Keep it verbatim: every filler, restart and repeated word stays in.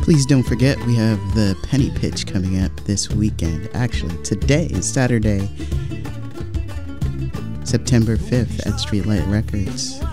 Please don't forget we have the Penny Pitch coming up this weekend. Actually, today is Saturday, September fifth at Streetlight Records.